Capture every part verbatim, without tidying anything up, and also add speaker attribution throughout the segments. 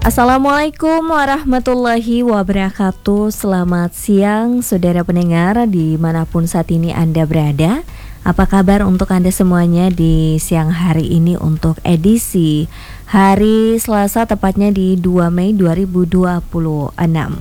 Speaker 1: Assalamualaikum warahmatullahi wabarakatuh. Selamat siang saudara pendengar dimanapun saat ini Anda berada. Apa kabar untuk Anda semuanya di siang hari ini untuk edisi hari Selasa, tepatnya di dua Mei dua ribu dua puluh enam.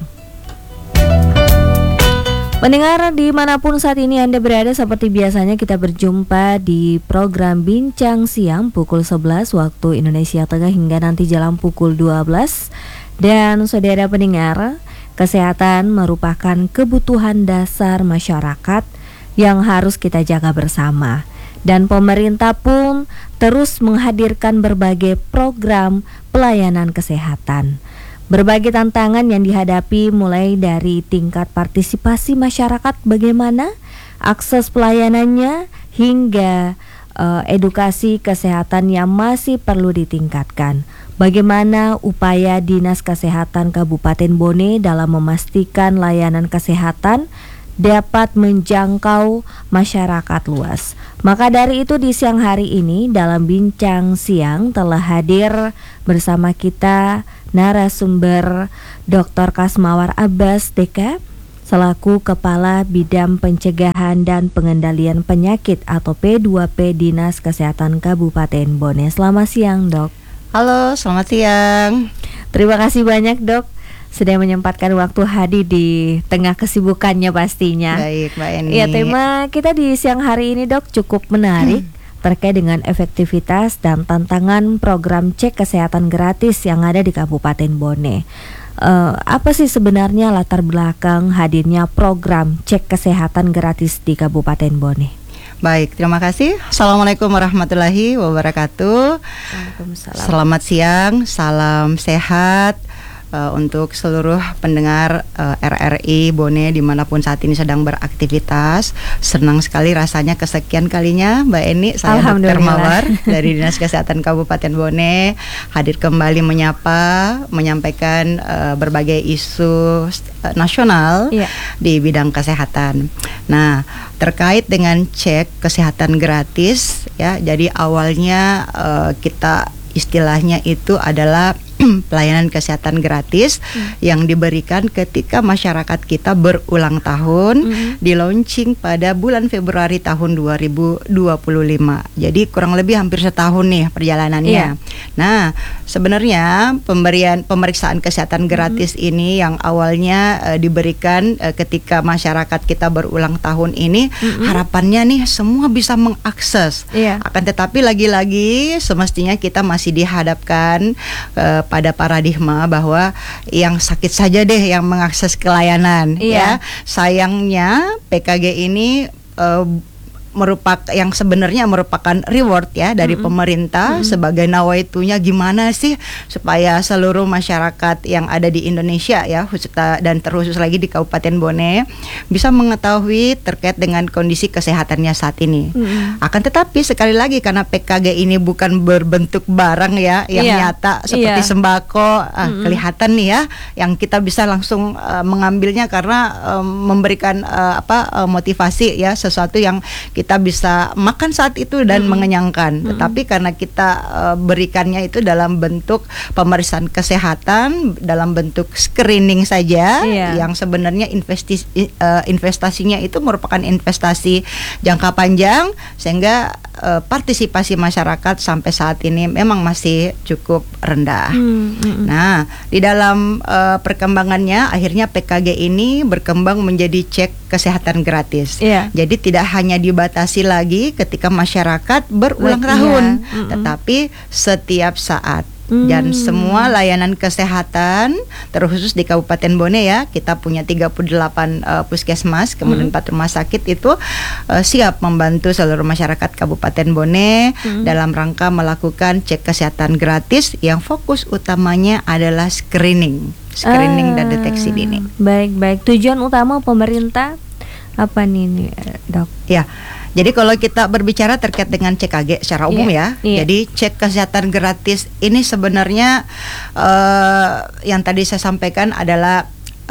Speaker 1: Pendengar dimanapun saat ini Anda berada, seperti biasanya kita berjumpa di program Bincang Siang pukul sebelas waktu Indonesia Tengah hingga nanti jam pukul dua belas. Dan saudara pendengar, kesehatan merupakan kebutuhan dasar masyarakat yang harus kita jaga bersama. Dan pemerintah pun terus menghadirkan berbagai program pelayanan kesehatan. Berbagai tantangan yang dihadapi mulai dari tingkat partisipasi masyarakat, bagaimana akses pelayanannya, hingga uh, edukasi kesehatan yang masih perlu ditingkatkan. Bagaimana upaya Dinas Kesehatan Kabupaten Bone dalam memastikan layanan kesehatan dapat menjangkau masyarakat luas. Maka dari itu di siang hari ini dalam Bincang Siang telah hadir bersama kita narasumber Doktor Kasmawar Abbas D K selaku Kepala Bidang Pencegahan dan Pengendalian Penyakit atau P dua P Dinas Kesehatan Kabupaten Bone. Selamat siang, Dok.
Speaker 2: Halo, selamat siang.
Speaker 1: Terima kasih banyak, Dok, sudah menyempatkan waktu hadir di tengah kesibukannya pastinya.
Speaker 2: Baik, Mbak Eni.
Speaker 1: Ya, tema kita di siang hari ini, Dok, cukup menarik hmm. terkait dengan efektivitas dan tantangan program cek kesehatan gratis yang ada di Kabupaten Bone. Uh, apa sih sebenarnya latar belakang hadirnya program cek kesehatan gratis di Kabupaten Bone?
Speaker 2: Baik, terima kasih. Assalamualaikum warahmatullahi wabarakatuh.
Speaker 1: Waalaikumsalam.
Speaker 2: Selamat siang, salam sehat Uh, untuk seluruh pendengar uh, R R I Bone dimanapun saat ini sedang beraktivitas. Senang sekali rasanya kesekian kalinya Mbak Eni, saya Dokter Mawar dari Dinas Kesehatan Kabupaten Bone hadir kembali menyapa, menyampaikan uh, berbagai isu uh, nasional yeah. di bidang kesehatan. Nah, terkait dengan cek kesehatan gratis ya, jadi awalnya uh, kita istilahnya itu adalah pelayanan kesehatan gratis hmm. yang diberikan ketika masyarakat kita berulang tahun, hmm. di launching pada bulan Februari tahun dua ribu dua puluh lima. Jadi kurang lebih hampir setahun nih perjalanannya. Yeah. Nah, sebenarnya pemberian pemeriksaan kesehatan gratis hmm. ini yang awalnya uh, diberikan uh, ketika masyarakat kita berulang tahun ini, hmm. harapannya nih semua bisa mengakses. Yeah. Akan tetapi lagi-lagi semestinya kita masih dihadapkan uh, pada paradigma bahwa yang sakit saja deh yang mengakses kelayanan. Iya. Ya. Sayangnya P K G ini uh, merupakan yang sebenarnya merupakan reward ya dari mm-hmm. pemerintah mm-hmm. sebagai nawaitunya gimana sih supaya seluruh masyarakat yang ada di Indonesia ya khusus dan terkhusus lagi di Kabupaten Bone bisa mengetahui terkait dengan kondisi kesehatannya saat ini. Mm-hmm. Akan tetapi sekali lagi karena P K G ini bukan berbentuk barang ya yang yeah. nyata seperti yeah. sembako ah, mm-hmm. kelihatan nih ya yang kita bisa langsung uh, mengambilnya karena uh, memberikan uh, apa uh, motivasi ya sesuatu yang kita bisa makan saat itu dan mm-hmm. mengenyangkan. Mm-hmm. Tetapi karena kita uh, berikannya itu dalam bentuk pemeriksaan kesehatan, dalam bentuk screening saja, yeah. yang sebenarnya investi, uh, investasinya itu merupakan investasi jangka panjang, sehingga uh, partisipasi masyarakat sampai saat ini memang masih cukup rendah. Mm-hmm. Nah, di dalam uh, perkembangannya, akhirnya P K G ini berkembang menjadi cek kesehatan gratis. Yeah. Jadi tidak hanya dibatasi batasi lagi ketika masyarakat berulang Like, tahun, iya. mm-hmm. tetapi setiap saat. Hmm. Dan semua layanan kesehatan terkhusus di Kabupaten Bone ya, kita punya tiga puluh delapan uh, puskesmas, kemudian empat hmm. rumah sakit itu uh, siap membantu seluruh masyarakat Kabupaten Bone hmm. dalam rangka melakukan cek kesehatan gratis yang fokus utamanya adalah screening, screening uh, dan deteksi dini.
Speaker 1: Baik-baik, tujuan utama pemerintah apa nih, Dok?
Speaker 2: Ya. Jadi kalau kita berbicara terkait dengan C K G secara umum yeah, ya, yeah. jadi cek kesehatan gratis ini sebenarnya uh, yang tadi saya sampaikan adalah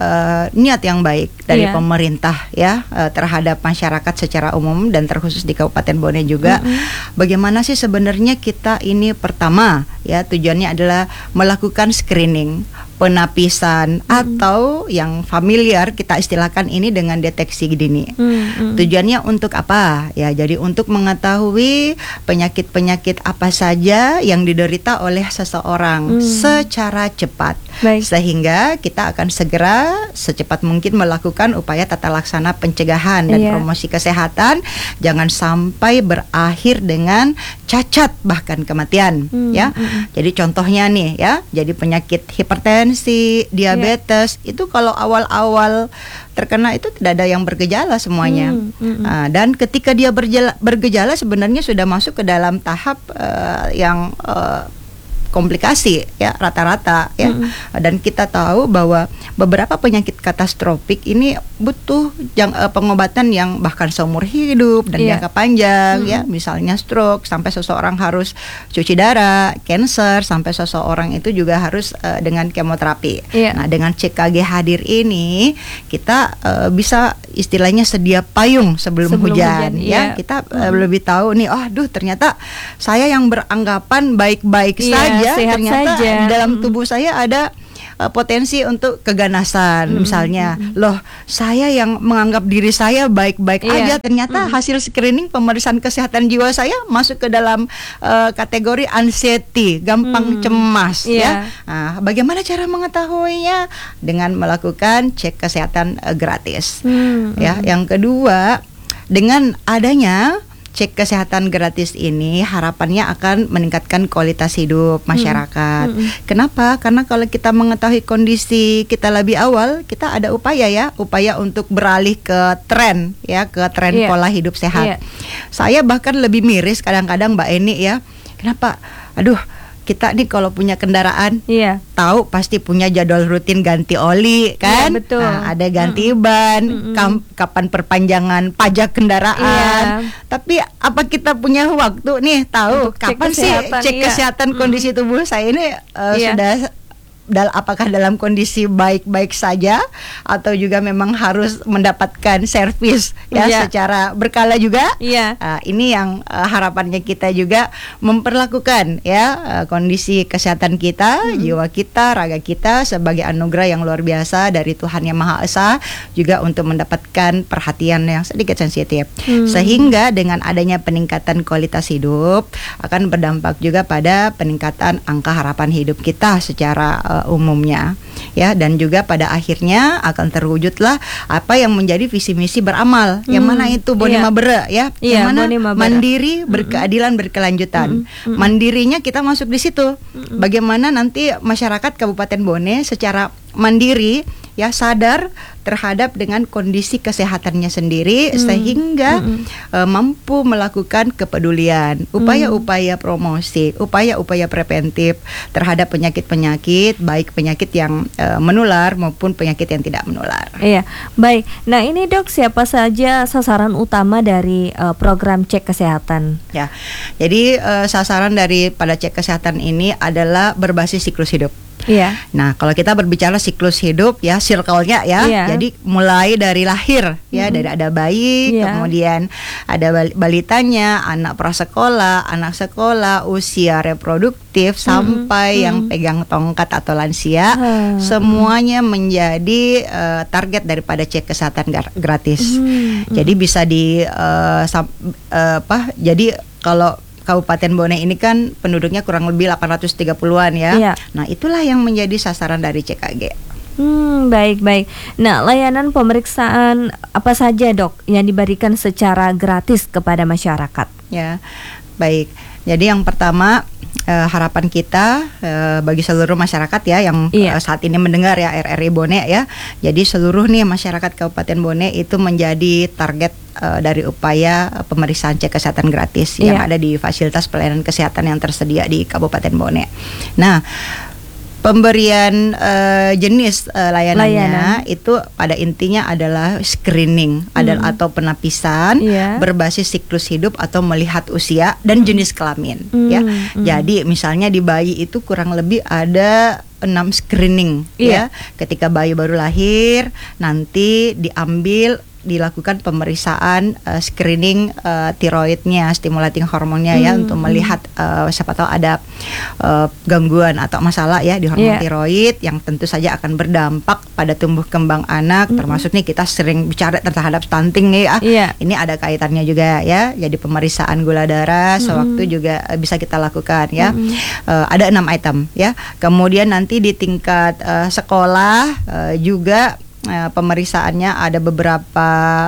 Speaker 2: uh, niat yang baik dari
Speaker 1: Iya.
Speaker 2: pemerintah ya uh, terhadap masyarakat secara umum dan terkhusus di Kabupaten Bone juga. Mm-hmm. Bagaimana sih sebenarnya kita ini pertama ya tujuannya adalah melakukan screening, penapisan, mm-hmm. atau yang familiar kita istilahkan ini dengan deteksi dini. Mm-hmm. Tujuannya untuk apa? Ya, jadi untuk mengetahui penyakit-penyakit apa saja yang diderita oleh seseorang mm. secara cepat. Baik. Sehingga kita akan segera secepat mungkin melakukan upaya tata laksana pencegahan dan yeah. promosi kesehatan, jangan sampai berakhir dengan cacat bahkan kematian, mm. ya. Mm. Jadi contohnya nih ya, jadi penyakit hipertensi, diabetes yeah. itu kalau awal-awal terkena itu tidak ada yang bergejala semuanya. Mm. Mm. Uh, dan ketika dia bergejala, bergejala sebenarnya sudah masuk ke dalam tahap uh, yang uh, komplikasi ya rata-rata ya. Mm-hmm. Dan kita tahu bahwa beberapa penyakit katastropik ini butuh jang, uh, pengobatan yang bahkan seumur hidup dan yeah. jangka panjang mm-hmm. ya, misalnya stroke sampai seseorang harus cuci darah, cancer sampai seseorang itu juga harus uh, dengan kemoterapi. Yeah. Nah, dengan C K G hadir ini kita uh, bisa istilahnya sedia payung sebelum, sebelum hujan, hujan ya. Yeah. Kita uh, mm-hmm. lebih tahu nih, oh duh ternyata saya yang beranggapan baik-baik yeah. saja ya, ternyata saja. Dalam tubuh saya ada uh, potensi untuk keganasan. Hmm. Misalnya, hmm. loh saya yang menganggap diri saya baik-baik yeah. aja, ternyata hmm. hasil screening pemeriksaan kesehatan jiwa saya masuk ke dalam uh, kategori anxiety, gampang hmm. cemas. Yeah. Ya, nah, bagaimana cara mengetahuinya? Dengan melakukan cek kesehatan uh, gratis. Hmm. Ya, yang kedua, dengan adanya cek kesehatan gratis ini harapannya akan meningkatkan kualitas hidup masyarakat. Hmm. Hmm. Kenapa? Karena kalau kita mengetahui kondisi kita lebih awal, kita ada upaya ya, upaya untuk beralih ke tren ya, ke tren yeah. pola hidup sehat. Yeah. Saya bahkan lebih miris kadang-kadang Mbak Eni ya. Kenapa? Aduh, kita nih kalau punya kendaraan, iya. tahu pasti punya jadwal rutin ganti oli kan, iya, betul. Nah, ada ganti mm-hmm. ban, mm-hmm. kam- kapan perpanjangan pajak kendaraan. Iya. Tapi apa kita punya waktu nih tahu untuk kapan cek sih cek iya. kesehatan mm-hmm. kondisi tubuh saya ini uh, iya. sudah dal- apakah dalam kondisi baik-baik saja atau juga memang harus mendapatkan servis ya yeah. secara berkala juga. Yeah. Uh, ini yang uh, harapannya kita juga memperlakukan ya uh, kondisi kesehatan kita, hmm. jiwa kita, raga kita sebagai anugerah yang luar biasa dari Tuhan Yang Maha Esa, juga untuk mendapatkan perhatian yang sedikit sensitif. Hmm. Sehingga dengan adanya peningkatan kualitas hidup akan berdampak juga pada peningkatan angka harapan hidup kita secara uh, umumnya ya, dan juga pada akhirnya akan terwujudlah apa yang menjadi visi misi beramal. Hmm. Yang mana itu Bone iya. Mabere ya, iya, yang mana mandiri, berkeadilan, berkelanjutan. Mm-hmm. Mandirinya kita masuk di situ. Mm-hmm. Bagaimana nanti masyarakat Kabupaten Bone secara mandiri ya, sadar terhadap dengan kondisi kesehatannya sendiri, hmm. sehingga hmm. uh, mampu melakukan kepedulian, upaya-upaya promosi, upaya-upaya preventif terhadap penyakit-penyakit, baik penyakit yang uh, menular maupun penyakit yang tidak menular.
Speaker 1: Iya, baik. Nah ini dok, siapa saja sasaran utama dari uh, program cek kesehatan?
Speaker 2: Ya, jadi uh, sasaran dari pada cek kesehatan ini adalah berbasis siklus hidup. Iya. Nah, kalau kita berbicara siklus hidup ya, circle-nya ya. Iya. Jadi mulai dari lahir ya, mm-hmm. dari ada bayi, iya. kemudian ada balitanya, anak prasekolah, anak sekolah, usia reproduktif mm-hmm. sampai mm-hmm. yang pegang tongkat atau lansia, mm-hmm. semuanya menjadi uh, target daripada cek kesehatan gratis. Mm-hmm. Jadi bisa di uh, sam- uh, apa? Jadi kalau Kabupaten Bone ini kan penduduknya kurang lebih delapan ratus tiga puluhan ya. Iya. Nah, itulah yang menjadi sasaran dari C K G.
Speaker 1: Hmm, baik-baik. Nah, layanan pemeriksaan apa saja dok yang diberikan secara gratis kepada masyarakat?
Speaker 2: Ya, baik. Jadi yang pertama, eh, harapan kita eh, bagi seluruh masyarakat ya yang iya. eh, saat ini mendengar ya R R I Bone ya. Jadi seluruh nih masyarakat Kabupaten Bone itu menjadi target Uh, dari upaya uh, pemeriksaan cek kesehatan gratis yeah. yang ada di fasilitas pelayanan kesehatan yang tersedia di Kabupaten Bone. Nah, pemberian uh, jenis uh, layanannya Layanan. itu pada intinya adalah screening hmm. adalah atau penapisan yeah. berbasis siklus hidup atau melihat usia dan jenis kelamin hmm. ya. Hmm. Jadi misalnya di bayi itu kurang lebih ada enam screening
Speaker 1: Iya.
Speaker 2: ya. Ketika bayi baru lahir nanti diambil dilakukan pemeriksaan uh, screening uh, tiroidnya, stimulating hormonnya ya,
Speaker 1: Hmm,
Speaker 2: untuk melihat uh, siapa tahu ada uh, gangguan atau masalah ya di hormon
Speaker 1: Yeah.
Speaker 2: tiroid yang tentu saja akan berdampak pada tumbuh kembang anak.
Speaker 1: Mm-mm.
Speaker 2: Termasuk nih kita sering bicara terhadap stunting nih ya.
Speaker 1: Iya.
Speaker 2: Ini ada kaitannya juga ya. Jadi pemeriksaan gula darah
Speaker 1: Mm-mm.
Speaker 2: sewaktu juga uh, bisa kita lakukan ya.
Speaker 1: Mm-mm.
Speaker 2: Uh, ada enam item ya. Kemudian nanti di tingkat uh, sekolah uh, juga uh, pemeriksaannya ada beberapa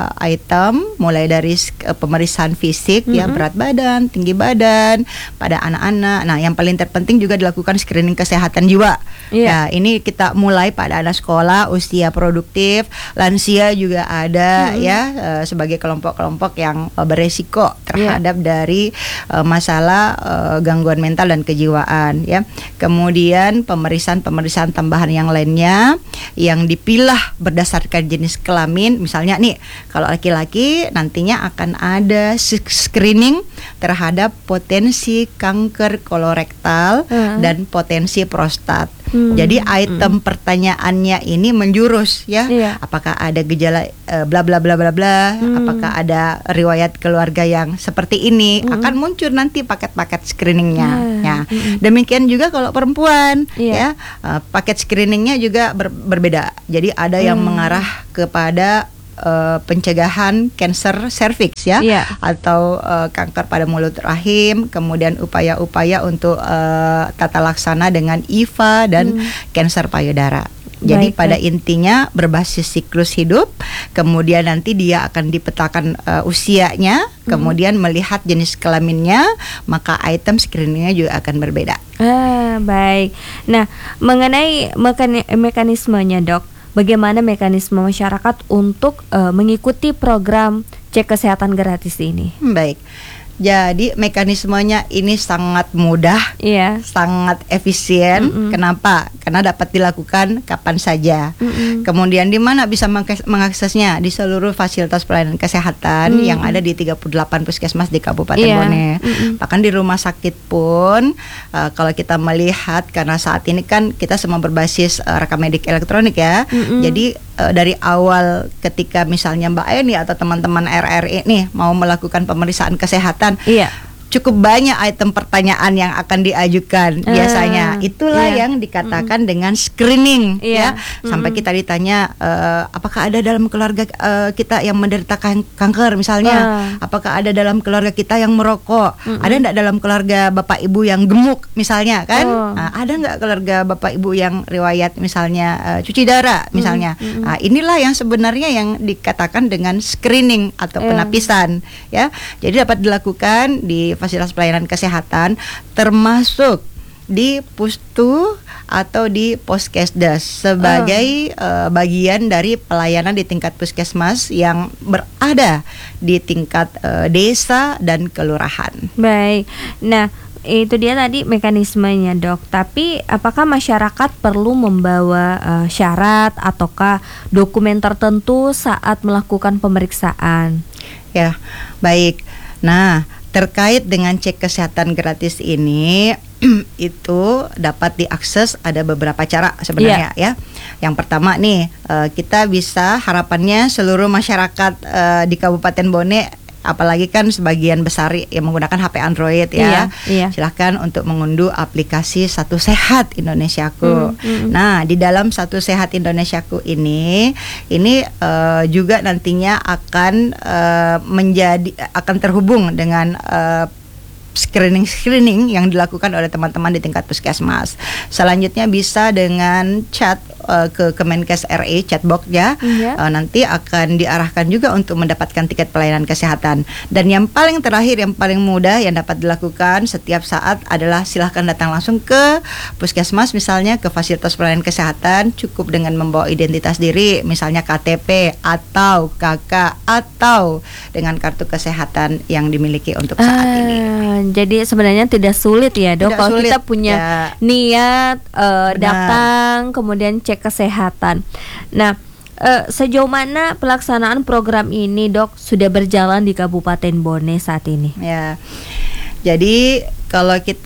Speaker 2: item, mulai dari sk- uh, pemeriksaan fisik ya,
Speaker 1: Mm-mm.
Speaker 2: berat badan, tinggi badan pada anak-anak. Nah, yang paling terpenting juga dilakukan screening kesehatan jiwa.
Speaker 1: Iya.
Speaker 2: Ya, ini kita mulai pada anak sekolah, usia produktif, lansia juga ada
Speaker 1: Mm-mm.
Speaker 2: ya, uh, sebagai kelompok-kelompok yang uh, beresiko terhadap dari uh, masalah uh, gangguan mental dan kejiwaan ya. Kemudian pemeriksaan-pemeriksaan tambahan yang lainnya yang dipilah berdasarkan jenis kelamin. Misalnya nih, kalau laki-laki nantinya akan ada s- screening terhadap potensi kanker kolorektal
Speaker 1: Hmm.
Speaker 2: dan potensi prostat.
Speaker 1: Hmm.
Speaker 2: Jadi item pertanyaannya ini menjurus ya.
Speaker 1: Iya.
Speaker 2: Apakah ada gejala eh, bla bla bla bla bla,
Speaker 1: Hmm.
Speaker 2: apakah ada riwayat keluarga yang seperti ini,
Speaker 1: Mm-mm.
Speaker 2: akan muncul nanti paket-paket screeningnya
Speaker 1: Ah,
Speaker 2: ya.
Speaker 1: mm-mm.
Speaker 2: Demikian juga kalau perempuan
Speaker 1: Iya.
Speaker 2: ya, eh, paket screeningnya juga ber- berbeda. Jadi ada yang
Speaker 1: Hmm.
Speaker 2: mengarah kepada eh, pencegahan kanker serviks ya,
Speaker 1: Iya.
Speaker 2: atau eh, kanker pada mulut rahim, kemudian upaya-upaya untuk eh, tata laksana dengan I V A dan
Speaker 1: Hmm.
Speaker 2: kanker payudara. Jadi
Speaker 1: Baik,
Speaker 2: pada
Speaker 1: baik.
Speaker 2: intinya berbasis siklus hidup, kemudian nanti dia akan dipetakan uh, usianya, kemudian melihat jenis kelaminnya, maka item screeningnya juga akan berbeda.
Speaker 1: Ah, baik. Nah, mengenai mekani- mekanismenya, Dok, bagaimana mekanisme masyarakat untuk eh, mengikuti program cek kesehatan gratis ini?
Speaker 2: Hmm, baik. Jadi mekanismenya ini sangat mudah,
Speaker 1: Iya.
Speaker 2: sangat efisien.
Speaker 1: Mm-mm.
Speaker 2: Kenapa? Karena dapat dilakukan kapan saja.
Speaker 1: Mm-mm.
Speaker 2: Kemudian di mana bisa mengakses- mengaksesnya? Di seluruh fasilitas pelayanan kesehatan
Speaker 1: Mm.
Speaker 2: yang ada di tiga puluh delapan puskesmas di Kabupaten
Speaker 1: Iya.
Speaker 2: Bone.
Speaker 1: Mm-mm.
Speaker 2: Bahkan di rumah sakit pun uh, kalau kita melihat, karena saat ini kan kita semua berbasis uh, rekam medik elektronik ya.
Speaker 1: Mm-mm.
Speaker 2: Jadi uh, dari awal ketika misalnya Mbak Eni atau teman-teman R R I nih mau melakukan pemeriksaan kesehatan,
Speaker 1: Iya.
Speaker 2: cukup banyak item pertanyaan yang akan diajukan
Speaker 1: Ah,
Speaker 2: biasanya. Itulah
Speaker 1: iya.
Speaker 2: yang dikatakan dengan screening
Speaker 1: Iya.
Speaker 2: ya. Sampai
Speaker 1: Mm-mm.
Speaker 2: kita ditanya eh, apakah ada dalam keluarga eh, kita yang menderita kan- kanker misalnya,
Speaker 1: Ah.
Speaker 2: apakah ada dalam keluarga kita yang merokok,
Speaker 1: Mm-mm.
Speaker 2: ada enggak dalam keluarga bapak ibu yang gemuk misalnya kan.
Speaker 1: Oh.
Speaker 2: Nah, ada enggak keluarga bapak ibu yang riwayat misalnya eh, cuci darah misalnya.
Speaker 1: Mm-mm.
Speaker 2: Nah, inilah yang sebenarnya yang dikatakan dengan screening atau
Speaker 1: Iya.
Speaker 2: penapisan ya. Jadi dapat dilakukan di fasilitas pelayanan kesehatan, termasuk di pustu atau di poskesdes sebagai eh, bagian dari pelayanan di tingkat puskesmas yang berada di tingkat eh, desa dan kelurahan.
Speaker 1: Baik. Nah, itu dia tadi mekanismenya, Dok. Tapi apakah masyarakat perlu membawa eh, syarat ataukah dokumen tertentu saat melakukan pemeriksaan?
Speaker 2: Ya, baik. Nah, terkait dengan cek kesehatan gratis ini itu dapat diakses ada beberapa cara sebenarnya ya. Yang pertama nih, eh, kita bisa harapannya seluruh masyarakat eh, di Kabupaten Bone, apalagi kan sebagian besar yang menggunakan H P Android ya.
Speaker 1: Iya, iya.
Speaker 2: Silahkan untuk mengunduh aplikasi Satu Sehat Indonesiaku.
Speaker 1: Hmm, hmm.
Speaker 2: Nah, di dalam Satu Sehat Indonesiaku ini, ini eh, juga nantinya akan eh, menjadi akan terhubung dengan eh, screening-screening yang dilakukan oleh teman-teman di tingkat puskesmas. Selanjutnya bisa dengan chat uh, ke Kemenkes R I, chatbox ya.
Speaker 1: Iya.
Speaker 2: Uh, nanti akan diarahkan juga untuk mendapatkan tiket pelayanan kesehatan. Dan yang paling terakhir, yang paling mudah yang dapat dilakukan setiap saat adalah silahkan datang langsung ke puskesmas, misalnya ke fasilitas pelayanan kesehatan, cukup dengan membawa identitas diri, misalnya K T P atau K K atau dengan kartu kesehatan yang dimiliki untuk saat
Speaker 1: Ah,
Speaker 2: ini.
Speaker 1: Jadi sebenarnya tidak sulit ya, Dok,
Speaker 2: Tidak
Speaker 1: kalau
Speaker 2: sulit,
Speaker 1: kita punya
Speaker 2: ya.
Speaker 1: niat eh,
Speaker 2: Benar.
Speaker 1: datang kemudian cek kesehatan. Nah, eh, sejauh mana pelaksanaan program ini, Dok, sudah berjalan di Kabupaten Bone saat ini?
Speaker 2: Ya, jadi kalau kita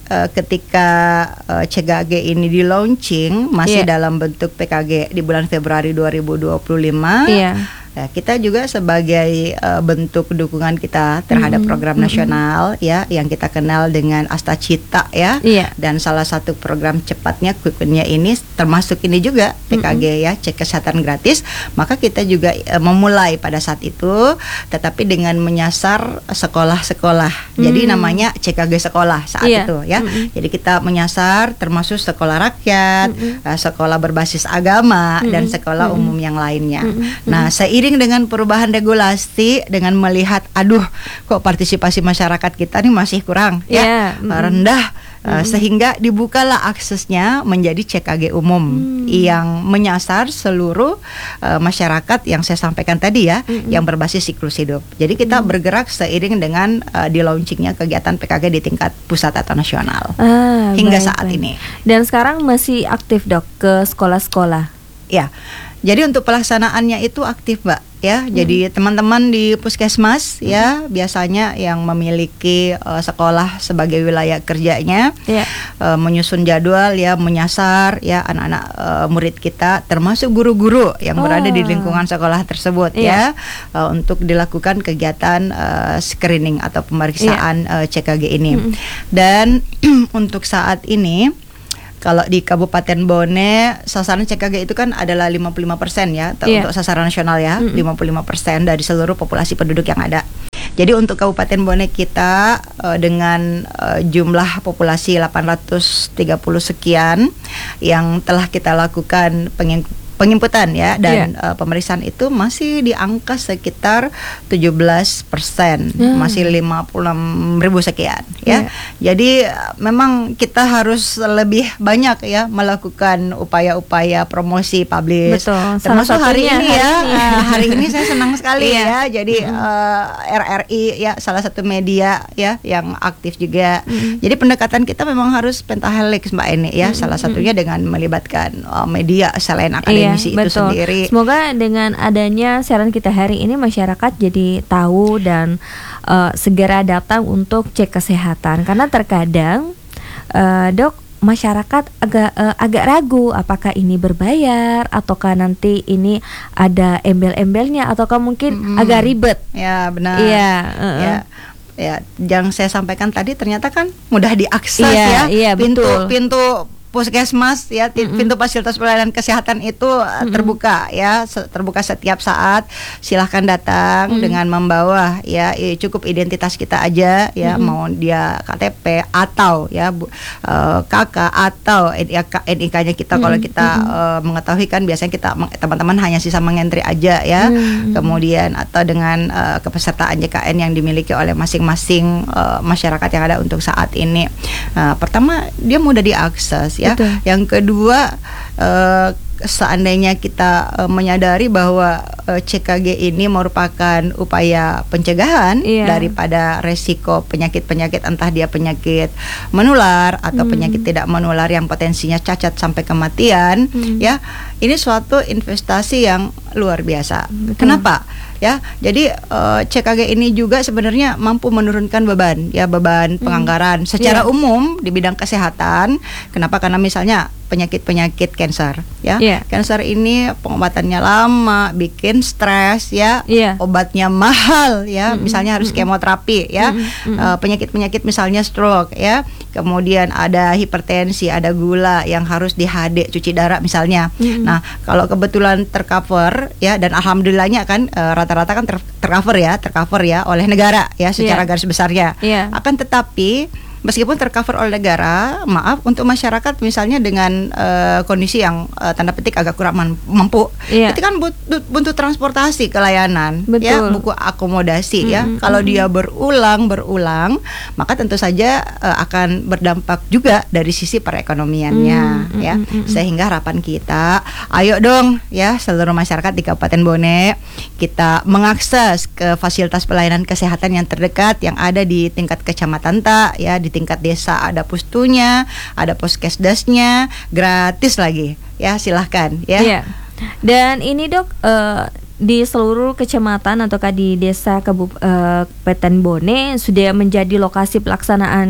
Speaker 2: uh, ketika uh, C K G ini di launching masih
Speaker 1: yeah.
Speaker 2: dalam bentuk P K G di bulan Februari dua ribu dua puluh lima.
Speaker 1: Yeah.
Speaker 2: Ya, kita juga sebagai uh, bentuk dukungan kita terhadap mm-hmm. program nasional mm-hmm. ya yang kita kenal dengan Asta Cita ya.
Speaker 1: Yeah.
Speaker 2: Dan salah satu program cepatnya Quick Win-nya ini termasuk ini juga P K G mm-hmm. ya, cek kesehatan gratis. Maka kita juga uh, memulai pada saat itu, tetapi dengan menyasar sekolah-sekolah. Mm-hmm. Jadi namanya C K G sekolah saat yeah. itu ya. Mm-hmm. Jadi kita menyasar termasuk sekolah rakyat, mm-hmm. uh, sekolah berbasis agama mm-hmm. dan sekolah mm-hmm. umum yang lainnya. Mm-hmm. Nah, seiring dengan perubahan regulasi, dengan melihat aduh kok partisipasi masyarakat kita ini masih kurang yeah. ya, mm-hmm. rendah. Uh, mm-hmm. Sehingga dibukalah aksesnya menjadi C K G umum mm. yang menyasar seluruh uh, masyarakat yang saya sampaikan tadi ya, mm-hmm. yang berbasis siklus hidup. Jadi kita mm. bergerak seiring dengan uh, di launchingnya kegiatan P K G di tingkat pusat atau nasional ah, hingga baik, saat baik. ini.
Speaker 1: Dan sekarang masih aktif dok ke sekolah-sekolah?
Speaker 2: Ya, jadi untuk pelaksanaannya itu aktif Mbak ya. Hmm. Jadi teman-teman di puskesmas hmm. ya biasanya yang memiliki uh, sekolah sebagai wilayah kerjanya yeah. uh, menyusun jadwal ya, menyasar ya anak-anak uh, murid kita termasuk guru-guru yang oh. berada di lingkungan sekolah tersebut yeah. ya uh, untuk dilakukan kegiatan uh, screening atau pemeriksaan yeah. uh, C K G ini. Hmm. Dan untuk saat ini kalau di Kabupaten Bone sasaran C K G itu kan adalah lima puluh lima persen ya yeah. untuk sasaran nasional ya, mm-hmm. lima puluh lima persen dari seluruh populasi penduduk yang ada. Jadi untuk Kabupaten Bone kita uh, dengan uh, jumlah populasi delapan ratus tiga puluh sekian yang telah kita lakukan pengin penginputan ya dan yeah. uh, pemeriksaan itu masih di angka sekitar tujuh belas persen, hmm. masih lima puluh enam ribu sekian ya. Yeah. Jadi uh, memang kita harus lebih banyak ya melakukan upaya-upaya promosi publish.
Speaker 1: Betul.
Speaker 2: Termasuk hari ini ya.
Speaker 1: Hari ini,
Speaker 2: uh, hari ini saya senang sekali
Speaker 1: yeah.
Speaker 2: ya. Jadi mm-hmm. uh, R R I ya salah satu media ya yang aktif juga. Mm-hmm. Jadi pendekatan kita memang harus pentahelix Mbak Eni ya. Mm-hmm. Salah satunya dengan melibatkan uh, media selain akademisi. Yeah. Itu
Speaker 1: betul.
Speaker 2: Sendiri.
Speaker 1: Semoga dengan adanya siaran kita hari ini masyarakat jadi tahu dan uh, segera datang untuk cek kesehatan karena terkadang uh, dok masyarakat agak uh, agak ragu apakah ini berbayar ataukah nanti ini ada embel-embelnya ataukah mungkin hmm. agak ribet.
Speaker 2: Ya benar.
Speaker 1: Iya. Uh-uh.
Speaker 2: Ya. Ya, yang saya sampaikan tadi ternyata kan mudah diakses
Speaker 1: iya,
Speaker 2: ya.
Speaker 1: Iya,
Speaker 2: pintu
Speaker 1: betul.
Speaker 2: pintu puskesmas ya, mm-hmm. pintu fasilitas pelayanan kesehatan itu mm-hmm. terbuka ya, terbuka setiap saat. Silahkan datang mm-hmm. dengan membawa ya cukup identitas kita aja ya, mm-hmm. mau dia K T P atau ya bu, uh, K K atau N I K-nya kita. Mm-hmm. Kalau kita mm-hmm. uh, mengetahui kan biasanya kita teman-teman hanya sisa mengentri aja ya, mm-hmm. kemudian atau dengan uh, kepesertaan J K N yang dimiliki oleh masing-masing uh, masyarakat yang ada untuk saat ini. Uh, pertama dia mudah diakses ya. Betul. Yang kedua uh, seandainya kita uh, menyadari bahwa uh, C K G ini merupakan upaya pencegahan yeah. daripada resiko penyakit-penyakit entah dia penyakit menular atau hmm. penyakit tidak menular yang potensinya cacat sampai kematian hmm. ya, ini suatu investasi yang luar biasa. Betul. Kenapa? Ya, jadi uh, C K G ini juga sebenarnya mampu menurunkan beban ya, beban hmm. penganggaran secara yeah. umum di bidang kesehatan. Kenapa? Karena misalnya penyakit-penyakit kanker ya. Yeah. Kanker ini pengobatannya lama, bikin stres ya. Yeah. Obatnya mahal ya. Mm-hmm. Misalnya harus kemoterapi ya. Mm-hmm. Uh, penyakit-penyakit misalnya stroke ya. Kemudian ada hipertensi, ada gula yang harus di H D, cuci darah misalnya. Mm-hmm. Nah, kalau kebetulan tercover ya, dan alhamdulillahnya kan uh, rata-rata kan ter- tercover ya, tercover ya oleh negara ya secara yeah. garis besarnya. Yeah. Akan tetapi meskipun tercover oleh negara, maaf untuk masyarakat misalnya dengan uh, kondisi yang uh, tanda petik agak kurang mampu, yeah. itu kan butuh, butuh transportasi ke layanan, Betul. ya, buku akomodasi, mm-hmm. ya. Kalau mm-hmm. dia berulang berulang, maka tentu saja uh, akan berdampak juga dari sisi perekonomiannya, mm-hmm. ya. Mm-hmm. Sehingga harapan kita, ayo dong, ya, seluruh masyarakat di Kabupaten Bone kita mengakses ke fasilitas pelayanan kesehatan yang terdekat yang ada di tingkat kecamatan tak, ya. Di tingkat desa ada pustunya, ada puskesdesnya, gratis lagi ya, silahkan ya. Iya.
Speaker 1: Dan ini dok uh, di seluruh kecamatan ataukah di desa Kabupaten uh, Bone sudah menjadi lokasi pelaksanaan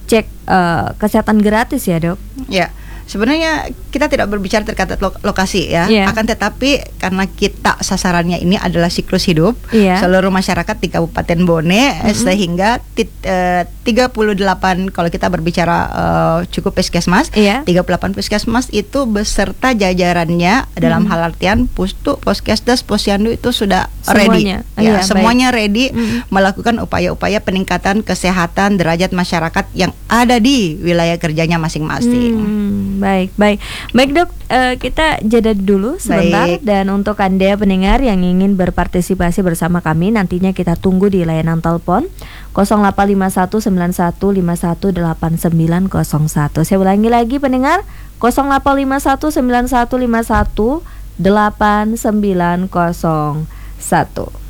Speaker 1: cek uh, kesehatan gratis ya dok?
Speaker 2: Ya, sebenarnya kita tidak berbicara terkait lo- lokasi ya,
Speaker 1: yeah.
Speaker 2: akan tetapi karena kita sasarannya ini adalah siklus hidup
Speaker 1: yeah.
Speaker 2: seluruh masyarakat di Kabupaten Bone, mm-hmm. sehingga tit, uh, tiga puluh delapan kalau kita berbicara uh, cukup puskesmas,
Speaker 1: yeah.
Speaker 2: tiga puluh delapan puskesmas itu beserta jajarannya dalam mm-hmm. hal artian Pustu, Poskesdes, Posyandu itu sudah
Speaker 1: semuanya.
Speaker 2: ready, ya,
Speaker 1: yeah,
Speaker 2: semuanya
Speaker 1: baik.
Speaker 2: ready mm-hmm. melakukan upaya-upaya peningkatan kesehatan derajat masyarakat yang ada di wilayah kerjanya masing-masing.
Speaker 1: Hmm, baik, baik. Baik dok, uh, kita jeda dulu sebentar. Baik. Dan untuk Anda pendengar yang ingin berpartisipasi bersama kami, nantinya kita tunggu di layanan telepon nol delapan lima satu sembilan satu lima satu delapan sembilan nol satu. Saya ulangi lagi pendengar, nol delapan lima satu sembilan satu lima satu delapan sembilan nol satu.